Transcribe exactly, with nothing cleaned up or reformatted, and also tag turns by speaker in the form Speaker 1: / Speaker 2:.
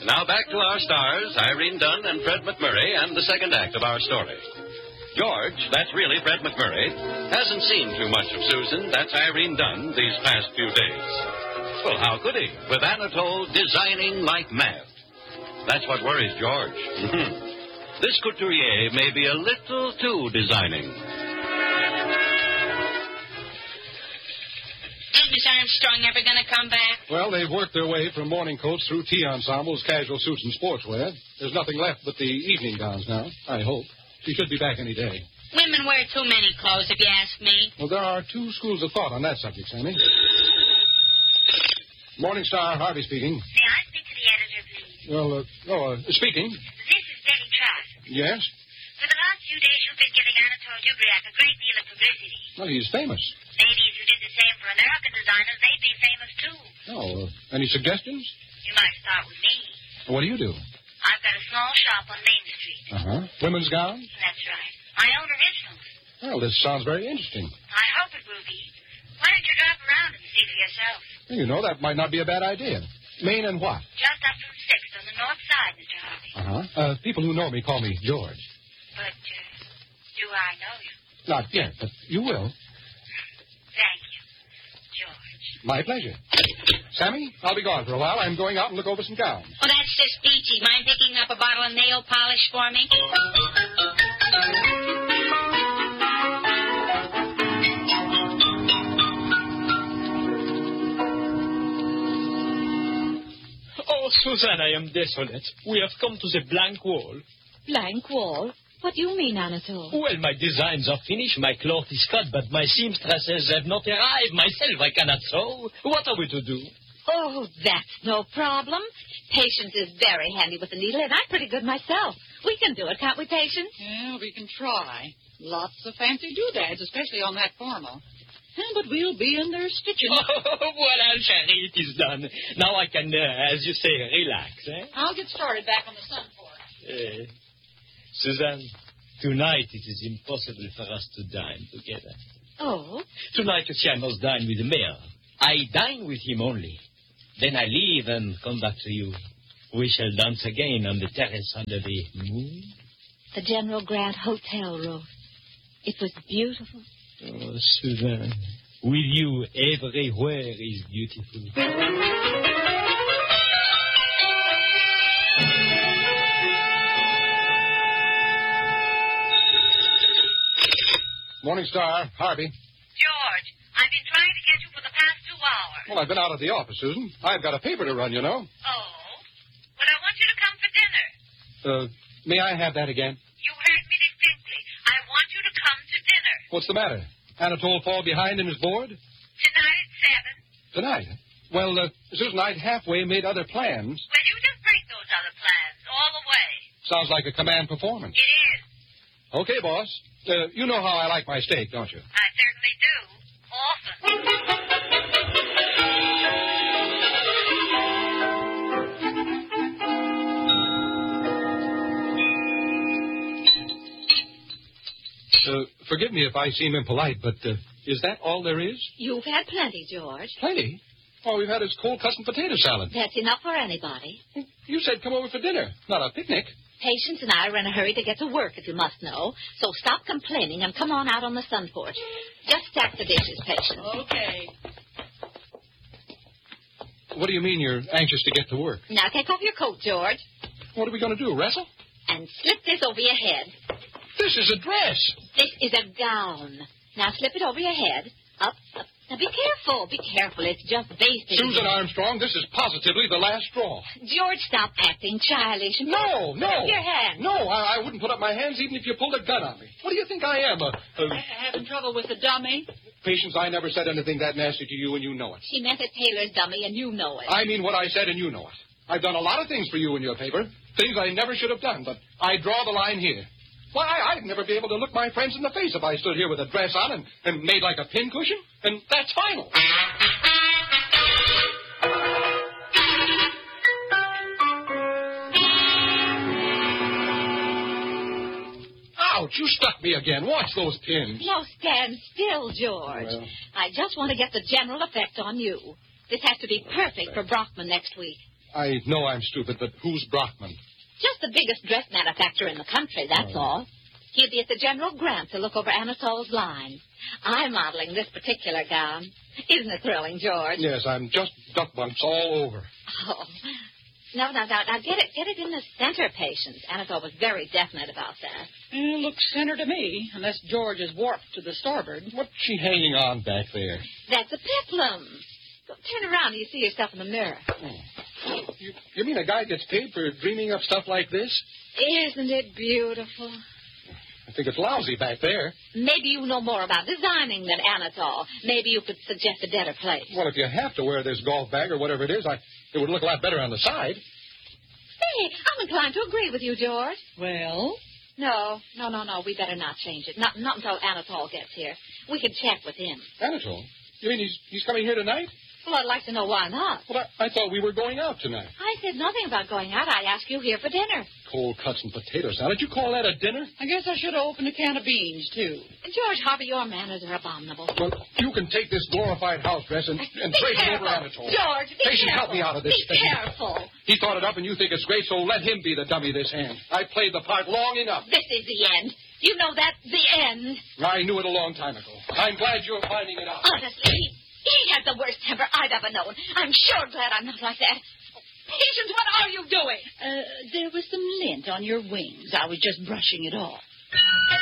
Speaker 1: Now back to our stars, Irene Dunn and Fred McMurray, and the second act of our story. George, that's really Fred McMurray, hasn't seen too much of Susan, that's Irene Dunn, these past few days. Well, how could he, with Anatole designing like mad? That's what worries George. This couturier may be a little too designing.
Speaker 2: Is Miss Armstrong ever going to come back?
Speaker 3: Well, they've worked their way from morning coats through tea ensembles, casual suits, and sportswear. There's nothing left but the evening gowns now, I hope. She should be back any day.
Speaker 2: Women wear too many clothes, if you ask me.
Speaker 3: Well, there are two schools of thought on that subject, Sammy. Morning Star, Harvey speaking.
Speaker 4: May I speak to the editor, please?
Speaker 3: Well, uh, oh, uh, speaking.
Speaker 4: This is Betty Trask.
Speaker 3: Yes?
Speaker 4: For the last few days, you've been giving Anatole Dubriac a great deal of publicity.
Speaker 3: Well, he's famous.
Speaker 4: Maybe if you did the same for American designers, they'd be famous, too.
Speaker 3: Oh, uh, any suggestions?
Speaker 4: You might start with me.
Speaker 3: What do you do?
Speaker 4: I've got a small shop on Main Street.
Speaker 3: Uh-huh. Women's gowns?
Speaker 4: That's right. I own originals.
Speaker 3: Well, this sounds very interesting.
Speaker 4: I hope it will be. Why don't you drop around and see for yourself?
Speaker 3: You know, that might not be a bad idea. Maine and what?
Speaker 4: Just up from sixth on the north side, Mister Harvey.
Speaker 3: Uh-huh. Uh, people who know me call me George.
Speaker 4: But, uh, do I know you?
Speaker 3: Not yet, but you will.
Speaker 4: Thank you, George.
Speaker 3: My pleasure. Sammy, I'll be gone for a while. I'm going out and look over some gowns.
Speaker 2: Oh, that's just peachy. Mind picking up a bottle of nail polish for me?
Speaker 5: Oh, Suzanne, I am desolate. We have come to the blank wall.
Speaker 6: Blank wall? What do you mean, Anatole?
Speaker 5: Well, my designs are finished, my cloth is cut, but my seamstresses have not arrived. Myself, I cannot sew. What are we to do?
Speaker 6: Oh, that's no problem. Patience is very handy with the needle, and I'm pretty good myself. We can do it, can't we, Patience?
Speaker 7: Yeah, we can try. Lots of fancy doodads, especially on that formal. Yeah, but we'll be in there stitching.
Speaker 5: Oh, voilà, chérie, it is done. Now I can, uh, as you say, relax, eh?
Speaker 7: I'll get started back on the sun porch.
Speaker 5: Uh, Suzanne, tonight it is impossible for us to dine together.
Speaker 6: Oh?
Speaker 5: Tonight, you see, I must dine with the mayor. I dine with him only. Then I leave and come back to you. We shall dance again on the terrace under the moon.
Speaker 6: The General Grant Hotel, Ruth. It was beautiful.
Speaker 5: Oh, Suzanne, with you, everywhere is beautiful.
Speaker 3: Morning Star, Harvey.
Speaker 4: George, I've been trying to get you for the past two hours.
Speaker 3: Well, I've been out of the office, Susan. I've got a paper to run, you know.
Speaker 4: Oh? Well, I want you to come for dinner.
Speaker 3: Uh, may I have that again?
Speaker 4: You heard me distinctly. I want you to come to dinner.
Speaker 3: What's the matter? Anatole fall behind in his board?
Speaker 4: Tonight at seven.
Speaker 3: Tonight? Well, uh, Susan, I'd halfway made other plans.
Speaker 4: Well, you just break those other plans all the way.
Speaker 3: Sounds like a command performance.
Speaker 4: It is.
Speaker 3: Okay, boss. Uh, you know how I like my steak, don't you?
Speaker 4: I certainly do. Often.
Speaker 3: Uh, forgive me if I seem impolite, but uh, is that all there is?
Speaker 6: You've had plenty, George.
Speaker 3: Plenty? All we've had is cold cuts and potato salad.
Speaker 6: That's enough for anybody.
Speaker 3: You said come over for dinner, not a picnic.
Speaker 6: Patience and I are in a hurry to get to work, if you must know. So stop complaining and come on out on the sun porch. Just stack the dishes, Patience.
Speaker 7: Okay.
Speaker 3: What do you mean you're anxious to get to work?
Speaker 6: Now take off your coat, George,
Speaker 3: What are we going to do, wrestle?
Speaker 6: and slip this over your head.
Speaker 3: This is a dress.
Speaker 6: This is a gown. Now slip it over your head. Up, up. Now be careful. Be careful. It's just basting.
Speaker 3: Susan Armstrong, this is positively the last straw.
Speaker 6: George, stop acting childish.
Speaker 3: No, no.
Speaker 6: Put up your hand.
Speaker 3: No, I, I wouldn't put up my hands even if you pulled a gun on me. What do you think I am? A, a...
Speaker 7: Having trouble with the dummy?
Speaker 3: Patience, I never said anything that nasty to you, and you know it.
Speaker 6: She meant a tailor's dummy, and you know it.
Speaker 3: I mean what I said, and you know it. I've done a lot of things for you in your paper, things I never should have done, but I draw the line here. Why, I'd never be able to look my friends in the face if I stood here with a dress on and, and made like a pincushion, and that's final. Ouch, you stuck me again. Watch those pins.
Speaker 6: Now stand still, George.
Speaker 3: Well.
Speaker 6: I just want to get the general effect on you. This has to be perfect for Brockman next week.
Speaker 3: I know I'm stupid, but who's Brockman?
Speaker 6: Just the biggest dress manufacturer in the country, that's
Speaker 3: Oh.
Speaker 6: all. He'll be at the General Grant to look over Anatole's line. I'm modeling this particular gown. Isn't it thrilling, George?
Speaker 3: Yes, I'm just duck bumps all over.
Speaker 6: Oh. No, no, no. Now, get it get it in the center, Patience. Anatole was very definite about that.
Speaker 7: It looks center to me, unless George is warped to the starboard.
Speaker 3: What's she hanging on back there?
Speaker 6: That's a peplum. Go turn around and you see yourself in the mirror.
Speaker 3: You, you mean a guy gets paid for dreaming up stuff like this?
Speaker 6: Isn't it beautiful?
Speaker 3: I think it's lousy back there.
Speaker 6: Maybe you know more about designing than Anatole. Maybe you could suggest a better place.
Speaker 3: Well, if you have to wear this golf bag or whatever it is, I, it would look a lot better on the side.
Speaker 6: Hey, I'm inclined to agree with you, George.
Speaker 7: Well,
Speaker 6: No, no, no, no. We better not change it. Not, not until Anatole gets here. We can check with him.
Speaker 3: Anatole? You mean he's, he's coming here tonight?
Speaker 6: Well, I'd like to know why not.
Speaker 3: Well, I, I thought we were going out tonight.
Speaker 6: I said nothing about going out. I asked you here for dinner.
Speaker 3: Cold cuts and potato salad. You call that a dinner?
Speaker 7: I guess I should have opened a can of beans, too.
Speaker 6: George Harvey, your manners are abominable.
Speaker 3: Well, you can take this glorified house dress and, and
Speaker 6: Be
Speaker 3: trade it
Speaker 6: careful.
Speaker 3: over Anatole.
Speaker 6: George, be
Speaker 3: Patience,
Speaker 6: careful.
Speaker 3: help me out of this
Speaker 6: Be
Speaker 3: thing.
Speaker 6: careful.
Speaker 3: He thought it up and you think it's great, so let him be the dummy this hand. I played the part long enough.
Speaker 6: This is the end. You know that? The end.
Speaker 3: I knew it a long time ago. I'm glad you're finding it out.
Speaker 6: Honestly, he, he has the worst temper I've ever known. I'm sure glad I'm not like that. Patience, what are you doing?
Speaker 7: Uh, there was some lint on your wings. I was just brushing it off.